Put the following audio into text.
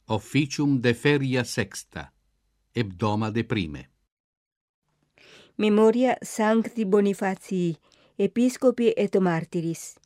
Officium de feria sexta, hebdoma de prime. Memoria Sancti Bonifatii, Episcopi et Martyris.